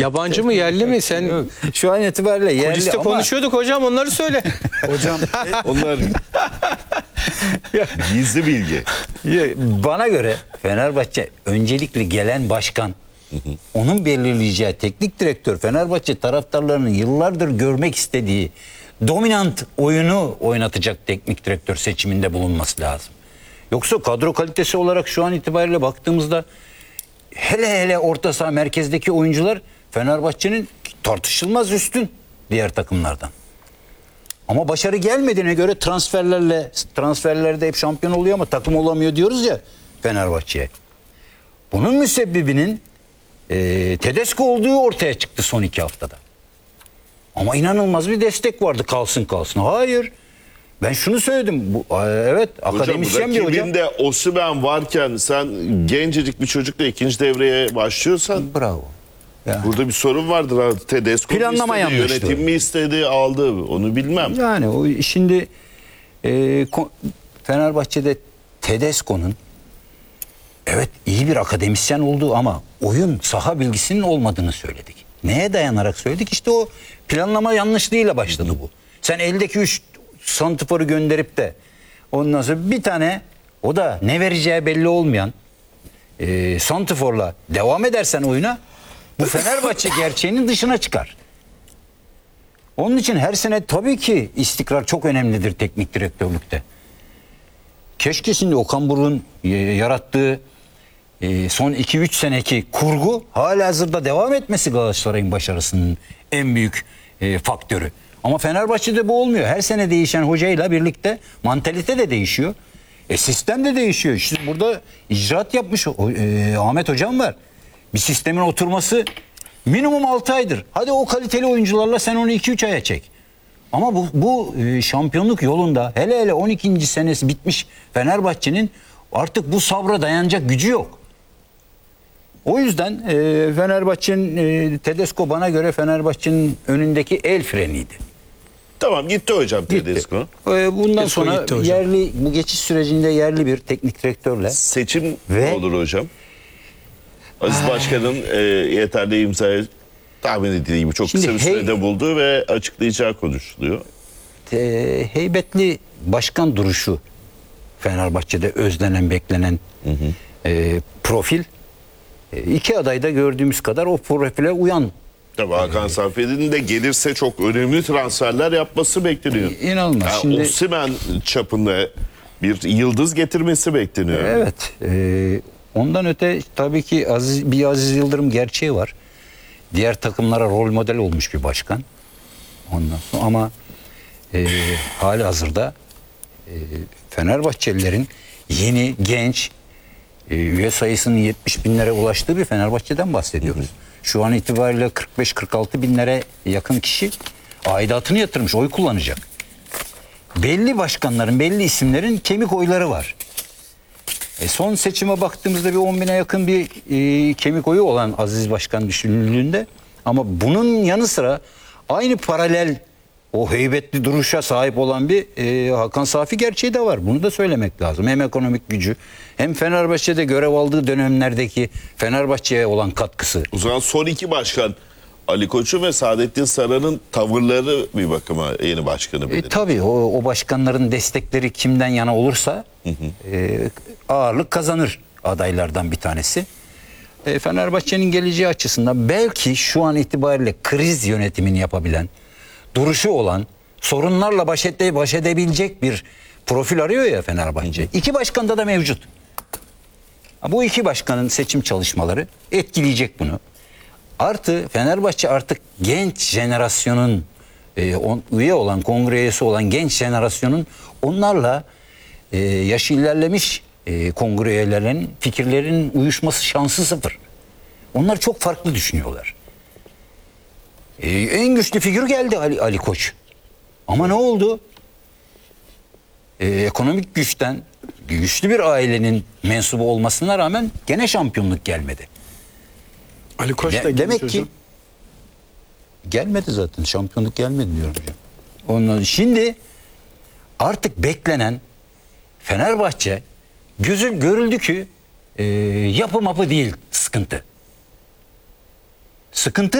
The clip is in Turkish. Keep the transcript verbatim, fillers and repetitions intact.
Yabancı mı yerli mi sen? Yok, şu an itibariyle yerli Kuliste ama konuşuyorduk hocam, onları söyle. Hocam Onlar gizli bilgi. bana göre Fenerbahçe öncelikle gelen başkan, onun belirleyeceği teknik direktör, Fenerbahçe taraftarlarının yıllardır görmek istediği dominant oyunu oynatacak teknik direktör seçiminde bulunması lazım. Yoksa kadro kalitesi olarak şu an itibariyle baktığımızda hele hele orta saha merkezdeki oyuncular Fenerbahçe'nin tartışılmaz üstün diğer takımlardan. Ama başarı gelmediğine göre transferlerle transferlerde hep şampiyon oluyor ama takım olamıyor diyoruz ya Fenerbahçe'ye. Bunun müsebbibinin e, Tedesco olduğu ortaya çıktı son iki haftada. Ama inanılmaz bir destek vardı, kalsın kalsın. Hayır. Ben şunu söyledim. Bu, evet, akademisyen bir hocam. Rakibinde Osimhen varken sen gencecik bir çocukla ikinci devreye başlıyorsan Bravo. Ya. burada bir sorun vardır. Ha, Tedesco Planlama mi istedi, yanlıştı. yönetim mi istedi, aldı, onu bilmem. Yani o şimdi e, ko- Fenerbahçe'de Tedesco'nun evet iyi bir akademisyen olduğu ama oyun saha bilgisinin olmadığını söyledik. Neye dayanarak söyledik? İşte o planlama yanlışlığıyla başladı bu. Sen eldeki üç santiforu gönderip de ondan sonra bir tane, o da ne vereceği belli olmayan e, santiforla devam edersen oyuna, bu Fenerbahçe gerçeğinin dışına çıkar. Onun için her sene tabii ki istikrar çok önemlidir teknik direktörlükte. Keşke şimdi Okan Buruk'un e, yarattığı e, son iki üç seneki kurgu halihazırda devam etmesi Galatasaray'ın başarısının en büyük e, faktörü. Ama Fenerbahçe'de bu olmuyor. Her sene değişen hocayla birlikte mantalite de değişiyor. E, sistem de değişiyor. Şimdi burada icraat yapmış o, e, Ahmet Hocam var. Bir sistemin oturması minimum altı aydır. Hadi o kaliteli oyuncularla sen onu iki üç aya çek. Ama bu, bu e, şampiyonluk yolunda hele hele on ikinci senesi bitmiş Fenerbahçe'nin artık bu sabra dayanacak gücü yok. O yüzden e, Fenerbahçe'nin e, Tedesco bana göre Fenerbahçe'nin önündeki el freniydi. Tamam, gitti hocam Gitti. Tedesco. E, bundan Tedesco sonra gitti hocam. yerli, bu geçiş sürecinde yerli bir teknik direktörle Seçim Ve- ne olur hocam? Aziz Başkan'ın e, yeterli imzayı tahmin edildiği gibi çok Şimdi kısa bir hey- sürede buldu ve açıklayacağı konuşuluyor. e, heybetli başkan duruşu, Fenerbahçe'de özlenen beklenen e, profil, e, iki adayda gördüğümüz kadar o profile uyan. Tabii Hakan Safiye'nin de gelirse çok önemli transferler yapması bekleniyor. İnanılmaz. Yani Şimdi Osimhen çapında bir yıldız getirmesi bekleniyor. evet, e, ondan öte tabii ki Aziz, bir Aziz Yıldırım gerçeği var. Diğer takımlara rol model olmuş bir başkan. Ondan sonra ama e, hali hazırda e, Fenerbahçelilerin yeni genç e, üye sayısının yetmiş binlere ulaştığı bir Fenerbahçe'den bahsediyoruz. Şu an itibariyle kırk beş kırk altı binlere yakın kişi aidatını yatırmış, oy kullanacak. Belli başkanların, belli isimlerin kemik oyları var. E son seçime baktığımızda bir on bine yakın bir e, kemik oyu olan Aziz Başkan düşünüldüğünde, ama bunun yanı sıra aynı paralel o heybetli duruşa sahip olan bir e, Hakan Safi gerçeği de var. Bunu da söylemek lazım. Hem ekonomik gücü hem Fenerbahçe'de görev aldığı dönemlerdeki Fenerbahçe'ye olan katkısı. O zaman son iki başkan Ali Koç'un ve Saadettin Saran'ın tavırları bir bakıma yeni başkanı E, belirliyor. tabii o, o başkanların destekleri kimden yana olursa e, ağırlık kazanır adaylardan bir tanesi. E, Fenerbahçe'nin geleceği açısından belki şu an itibariyle kriz yönetimini yapabilen, duruşu olan, sorunlarla baş, ede, baş edebilecek bir profil arıyor ya Fenerbahçe. İki başkanda da mevcut. Bu iki başkanın seçim çalışmaları etkileyecek bunu. Artı Fenerbahçe artık genç jenerasyonun e, on, üye olan, kongre üyesi olan genç jenerasyonun onlarla e, yaşı ilerlemiş e, kongre üyelerinin fikirlerinin uyuşması şansı sıfır. Onlar çok farklı düşünüyorlar. E, en güçlü figür geldi Ali, Ali Koç. Ama ne oldu? E, ekonomik güçten güçlü bir ailenin mensubu olmasına rağmen gene şampiyonluk gelmedi. Ali Koç da De- genç demek ki hocam. gelmedi zaten. Şampiyonluk gelmedi diyorum hocam. Ondan şimdi artık beklenen Fenerbahçe gözü görüldü ki e, yapı mapı değil sıkıntı. Sıkıntı